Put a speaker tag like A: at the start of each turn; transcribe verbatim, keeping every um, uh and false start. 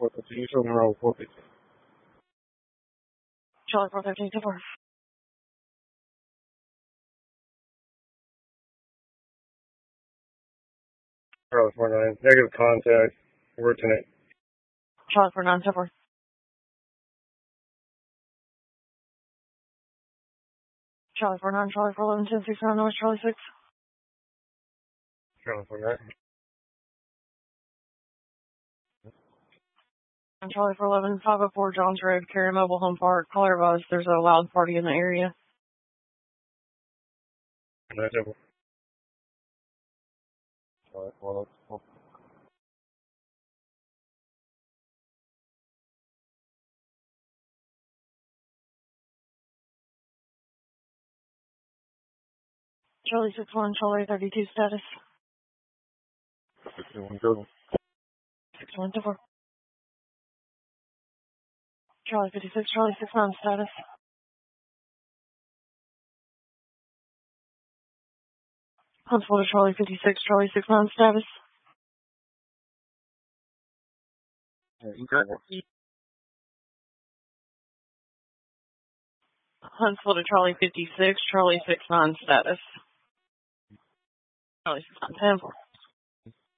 A: four fifty. You showed me around four fifty.
B: Charlie four fifteen, two four.
A: Charlie four nine. Negative contact. We're tonight.
B: Charlie four nine, two four. Charlie four nine, Charlie four eleven, ten six nine, North Charlie six.
A: Charlie four nine.
B: And Charlie four eleven, five oh four Johns Road, Cary Mobile Home Park. Call your advise there's a loud party in the area.
A: Nine double. Charlie four eleven.
B: Charlie six one, Charlie thirty-two status.
A: six one double.
B: six one two four. Charlie fifty-six, Charlie six nine status. Huntsville to Charlie fifty-six, Charlie six nine status.
A: Okay.
B: Huntsville to Charlie fifty-six, Charlie six nine status. Charlie six nine ten four.